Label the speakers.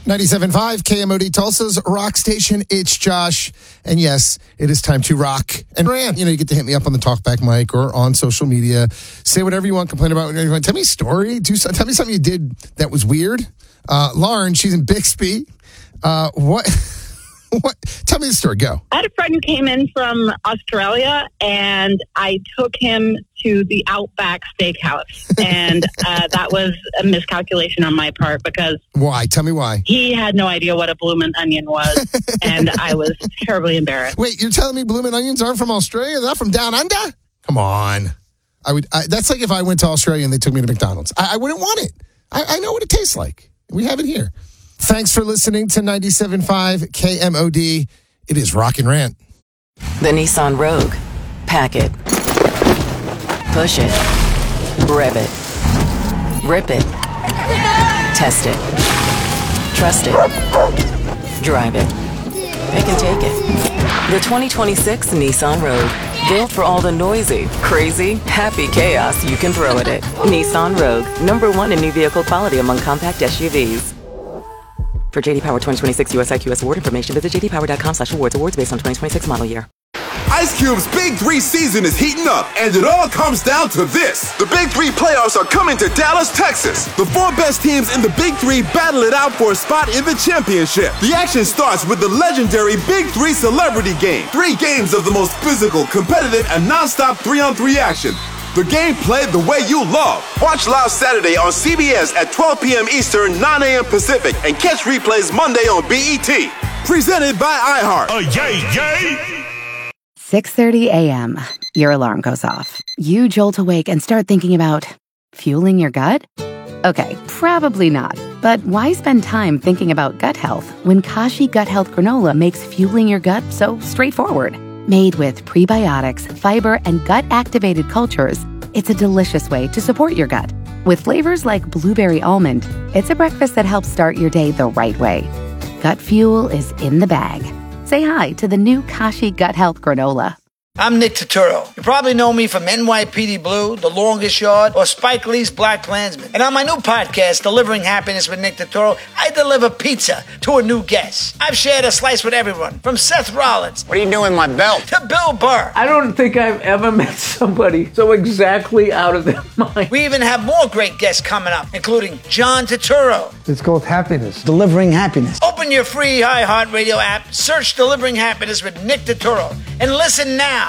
Speaker 1: 97.5 KMOD Tulsa's rock station. It's Josh. And yes, it is time to rock and rant. You know, you get to hit me up on the talkback mic or on social media. Say whatever you want, complain about whatever you want. Tell me a story. Tell me something you did that was weird. Lauren, she's in Bixby. What? Tell me the story. Go.
Speaker 2: I had a friend who came in from Australia, and I took him to the Outback Steakhouse. And that was a miscalculation on my part because...
Speaker 1: Why? Tell me why.
Speaker 2: He had no idea what a bloomin' onion was, and I was terribly embarrassed.
Speaker 1: Wait, you're telling me bloomin' onions aren't from Australia? They're not from down under? Come on. That's like if I went to Australia and they took me to McDonald's. I wouldn't want it. I know what it tastes like. We have it here. Thanks for listening to 97.5 KMOD. It is Rock and Rant.
Speaker 3: The Nissan Rogue. Pack it. Push it. Rev it. Rip it. Test it. Trust it. Drive it. Pick and take it. The 2026 Nissan Rogue. Built for all the noisy, crazy, happy chaos you can throw at it. Nissan Rogue. #1 in new vehicle quality among compact SUVs. For J.D. Power 2026 US IQS award information, visit jdpower.com/awards. Awards based on 2026 model year.
Speaker 4: Ice Cube's Big 3 season is heating up, and it all comes down to this. The Big 3 playoffs are coming to Dallas, Texas. The 4 best teams in the Big 3 battle it out for a spot in the championship. The action starts with the legendary Big 3 Celebrity Game. 3 games of the most physical, competitive, and non-stop 3-on-3 action. The game played the way you love. Watch live Saturday on CBS at 12 p.m. Eastern, 9 a.m. Pacific, and catch replays Monday on BET. Presented by iHeart.
Speaker 5: Yay!
Speaker 6: 6:30 a.m. Your alarm goes off. You jolt awake and start thinking about fueling your gut? Okay, probably not. But why spend time thinking about gut health when Kashi Gut Health Granola makes fueling your gut so straightforward? Made with prebiotics, fiber, and gut-activated cultures, it's a delicious way to support your gut. With flavors like blueberry almond, it's a breakfast that helps start your day the right way. Gut fuel is in the bag. Say hi to the new Kashi Gut Health Granola.
Speaker 7: I'm Nick Turturro. You probably know me from NYPD Blue, The Longest Yard, or Spike Lee's Black Klansman. And on my new podcast, Delivering Happiness with Nick Turturro, I deliver pizza to a new guest. I've shared a slice with everyone, from Seth Rollins.
Speaker 8: What are you doing with my belt?
Speaker 7: To Bill Burr.
Speaker 9: I don't think I've ever met somebody so exactly out of their mind.
Speaker 7: We even have more great guests coming up, including John Turturro.
Speaker 10: It's called Happiness.
Speaker 8: Delivering Happiness.
Speaker 7: Open your free iHeartRadio app, search Delivering Happiness with Nick Turturro, and listen now